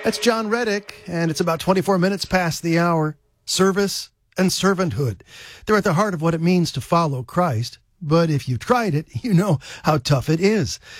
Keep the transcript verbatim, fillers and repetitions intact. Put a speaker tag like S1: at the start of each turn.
S1: That's John Reddick, and it's about twenty-four minutes past the hour. Service and servanthood. They're at the heart of what it means to follow Christ. But if you tried it, you know how tough it is.